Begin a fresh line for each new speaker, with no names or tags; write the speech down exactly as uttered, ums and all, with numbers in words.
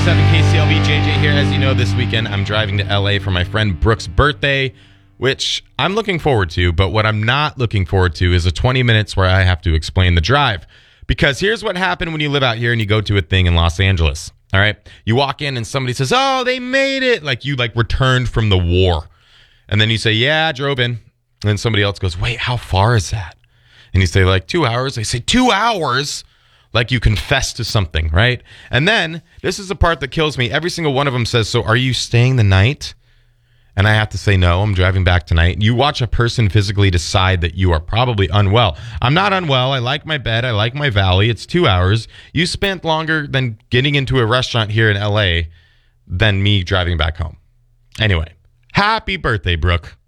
seven K C L V, J J here. As you know, this weekend I'm driving to L A for my friend Brooke's birthday, which I'm looking forward to. But what I'm not looking forward to is a twenty minutes where I have to explain the drive. Because here's what happened when you live out here and you go to a thing in Los Angeles. All right. You walk in and somebody says, oh, they made it. Like you like returned from the war. And then you say, yeah, I drove in. And then somebody else goes, wait, how far is that? And you say like two hours. They say two hours. Like you confess to something, right? And then this is the part that kills me. Every single one of them says, so are you staying the night? And I have to say, no, I'm driving back tonight. You watch a person physically decide that you are probably unwell. I'm not unwell. I like my bed. I like my valley. It's two hours. You spent longer than getting into a restaurant here in L A than me driving back home. Anyway, happy birthday, Brooke.